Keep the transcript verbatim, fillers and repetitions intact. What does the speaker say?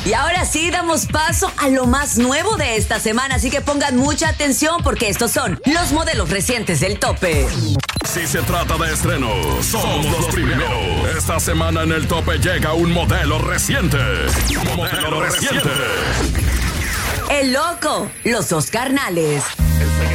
Y ahora sí damos paso a lo más nuevo de esta semana, así que pongan mucha atención porque estos son los modelos recientes del tope. Si se trata de estrenos, somos los primeros. Esta semana en el tope llega un modelo reciente. Modelo reciente. El Loco, los dos carnales.